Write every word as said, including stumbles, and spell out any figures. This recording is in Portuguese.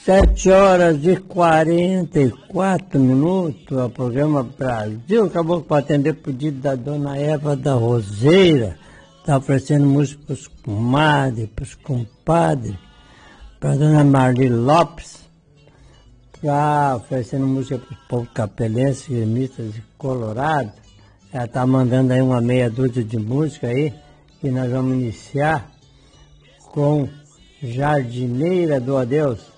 Sete horas e quarenta e quatro minutos, o programa Brasil acabou para atender o pedido da dona Eva da Roseira. Está oferecendo música para os comadres, para os compadres, para a dona Marli Lopes, está oferecendo música para o povo capelense, gremistas de Colorado. Ela está mandando aí uma meia dúzia de música aí, que nós vamos iniciar com Jardineira do Adeus.